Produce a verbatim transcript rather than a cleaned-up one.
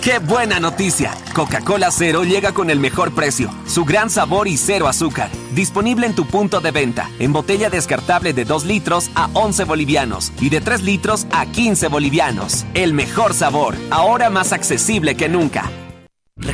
¡Qué buena noticia! Coca-Cola Cero llega con el mejor precio, su gran sabor y cero azúcar. Disponible en tu punto de venta, en botella descartable de dos litros a once bolivianos y de tres litros a quince bolivianos. El mejor sabor, ahora más accesible que nunca.